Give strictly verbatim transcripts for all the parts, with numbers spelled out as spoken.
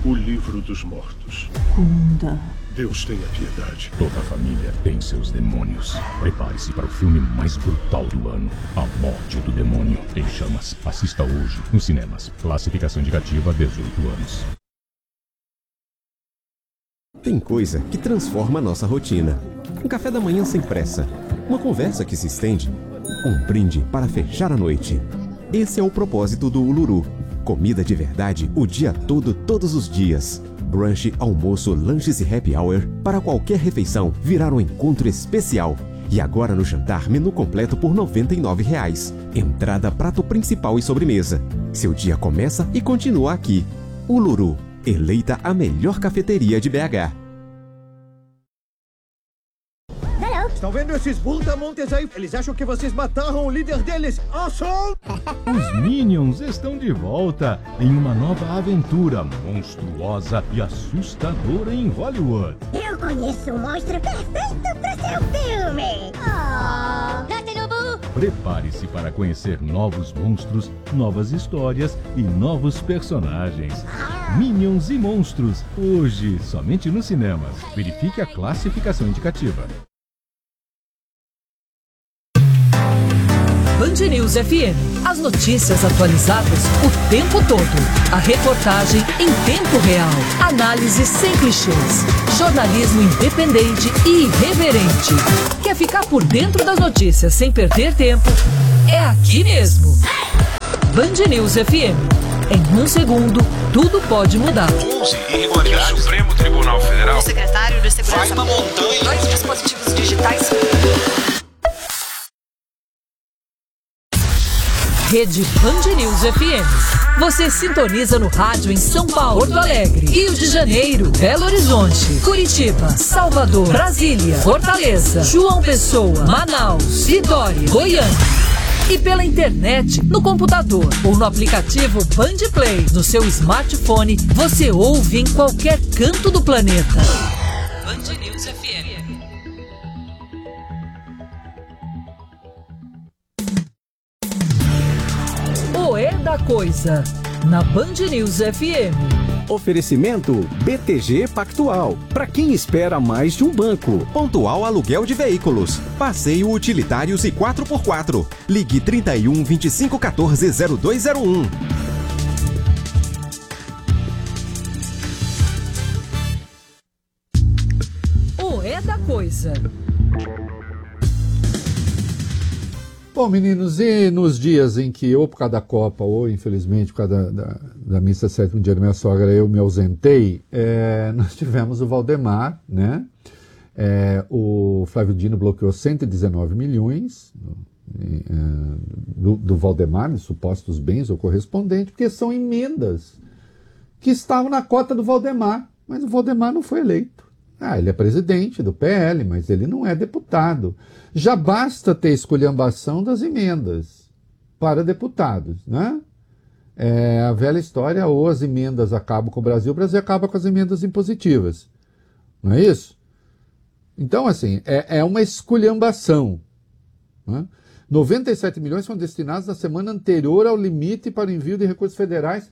O livro dos mortos. Kunda. Deus tenha piedade. Toda família tem seus demônios. Prepare-se para o filme mais brutal do ano. A Morte do Demônio. Em chamas. Assista hoje nos cinemas. Classificação indicativa dezoito anos. Tem coisa que transforma a nossa rotina. Um café da manhã sem pressa. Uma conversa que se estende. Um brinde para fechar a noite. Esse é o propósito do Uluru. Comida de verdade o dia todo, todos os dias. Brunch, almoço, lanches e happy hour para qualquer refeição virar um encontro especial. E agora no jantar, menu completo por noventa e nove reais. Entrada, prato principal e sobremesa. Seu dia começa e continua aqui. Uluru, eleita a melhor cafeteria de B H. Estão vendo esses brutamontes aí? Eles acham que vocês mataram o líder deles. Awesome! Os Minions estão de volta em uma nova aventura monstruosa e assustadora em Hollywood. Eu conheço um monstro perfeito para seu filme. Oh, Gatinobu! Prepare-se para conhecer novos monstros, novas histórias e novos personagens. Minions e Monstros, hoje somente nos cinemas. Verifique a classificação indicativa. Band News F M. As notícias atualizadas o tempo todo. A reportagem em tempo real. Análise sem clichês. Jornalismo independente e irreverente. Quer ficar por dentro das notícias sem perder tempo? É aqui mesmo. Band News F M. Em um segundo, tudo pode mudar. onze irregularidades. O Supremo Tribunal Federal. O secretário de Segurança. Vai uma montanha. Dois dispositivos digitais. Rede Band News F M. Você sintoniza no rádio em São Paulo, Porto Alegre, Rio de Janeiro, Belo Horizonte, Curitiba, Salvador, Brasília, Fortaleza, João Pessoa, Manaus, Vitória, Goiânia. E pela internet, no computador ou no aplicativo Band Play, no seu smartphone, você ouve em qualquer canto do planeta. Band News F M. O É da Coisa, na Band News F M. Oferecimento B T G Pactual. Para quem espera mais de um banco. Pontual Aluguel de Veículos. Passeio Utilitários e quatro por quatro. Ligue trinta e um, vinte e cinco, quatorze, zero dois zero um. O É da Coisa. Bom, meninos, e nos dias em que, ou por causa da Copa, ou infelizmente por causa da, da, da missa sétimo dia da minha sogra, eu me ausentei, é, nós tivemos o Valdemar, né? É, o Flávio Dino bloqueou cento e dezenove milhões é, do, do Valdemar, de supostos bens ou correspondentes, porque são emendas que estavam na cota do Valdemar, mas o Valdemar não foi eleito. Ah, ele é presidente do P L, mas ele não é deputado. Já basta ter esculhambação das emendas para deputados, né? É a velha história, ou as emendas acabam com o Brasil, o Brasil acaba com as emendas impositivas. Não é isso? Então, assim, é, é uma esculhambação. Né? noventa e sete milhões foram destinados na semana anterior ao limite para o envio de recursos federais.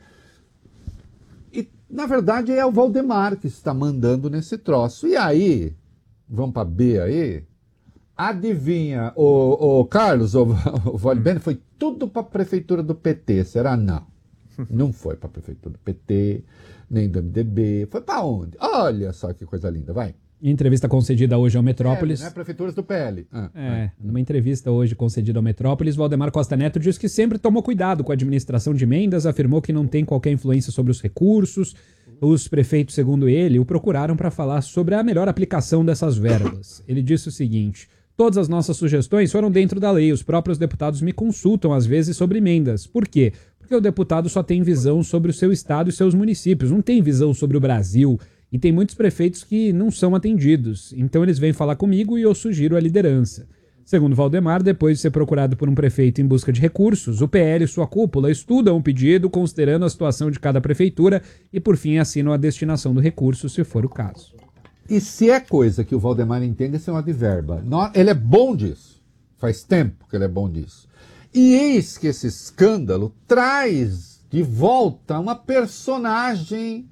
E, na verdade, é o Valdemar que está mandando nesse troço. E aí, vamos para B aí, adivinha, o, o Carlos, o, o Valdemar, foi tudo para a prefeitura do P T, será? Não. Não foi para a prefeitura do P T, nem do M D B, foi para onde? Olha só que coisa linda, vai. Em entrevista concedida hoje ao Metrópolis... P L, né? Prefeituras do P L. Ah, é, ah. Numa entrevista hoje concedida ao Metrópolis, Valdemar Costa Neto disse que sempre tomou cuidado com a administração de emendas, afirmou que não tem qualquer influência sobre os recursos. Os prefeitos, segundo ele, o procuraram para falar sobre a melhor aplicação dessas verbas. Ele disse o seguinte: todas as nossas sugestões foram dentro da lei, os próprios deputados me consultam às vezes sobre emendas. Por quê? Porque o deputado só tem visão sobre o seu estado e seus municípios, não tem visão sobre o Brasil. E tem muitos prefeitos que não são atendidos. Então eles vêm falar comigo e eu sugiro a liderança. Segundo Valdemar, depois de ser procurado por um prefeito em busca de recursos, o P L e sua cúpula estudam o pedido, considerando a situação de cada prefeitura e, por fim, assinam a destinação do recurso, se for o caso. E se é coisa que o Valdemar entende, é uma de verba. Ele é bom disso. Faz tempo que ele é bom disso. E eis que esse escândalo traz de volta uma personagem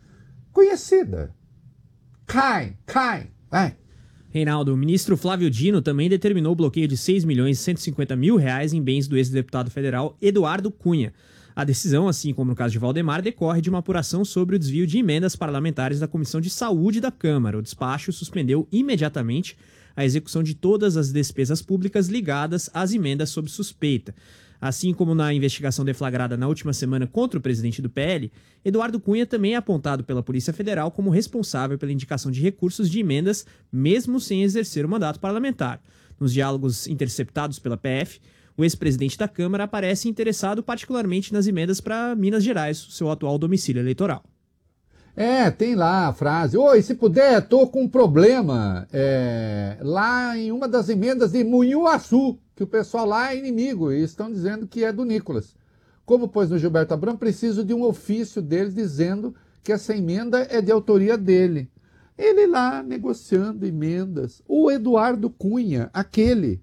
conhecida. Cai, cai, vai. Reinaldo, o ministro Flávio Dino também determinou o bloqueio de seis milhões e cento e cinquenta mil reais em bens do ex-deputado federal Eduardo Cunha. A decisão, assim como no caso de Valdemar, decorre de uma apuração sobre o desvio de emendas parlamentares da Comissão de Saúde da Câmara. O despacho suspendeu imediatamente a execução de todas as despesas públicas ligadas às emendas sob suspeita. Assim como na investigação deflagrada na última semana contra o presidente do P L, Eduardo Cunha também é apontado pela Polícia Federal como responsável pela indicação de recursos de emendas, mesmo sem exercer o mandato parlamentar. Nos diálogos interceptados pela P F, o ex-presidente da Câmara aparece interessado particularmente nas emendas para Minas Gerais, seu atual domicílio eleitoral. É, tem lá a frase, oi, se puder, tô com um problema é, lá em uma das emendas de Munhuaçu, que o pessoal lá é inimigo e estão dizendo que é do Nicolas. Como pôs no Gilberto Abramo, preciso de um ofício deles dizendo que essa emenda é de autoria dele. Ele lá negociando emendas. O Eduardo Cunha, aquele.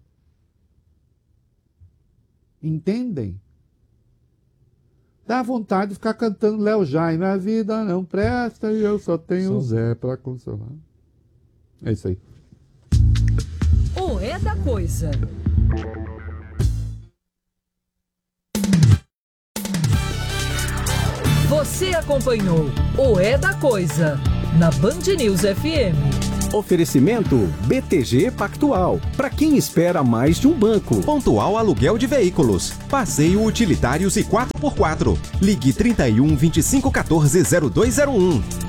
Entendem? Dá vontade de ficar cantando Léo Jaime. A vida não presta e eu só tenho o Zé para consolar. É isso aí. O É da Coisa. Você acompanhou o É da Coisa na Band News F M. Oferecimento B T G Pactual. Para quem espera mais de um banco. Pontual Aluguel de Veículos. Passeio Utilitários e quatro por quatro. Ligue trinta e um, vinte e cinco, quatorze, zero dois zero um.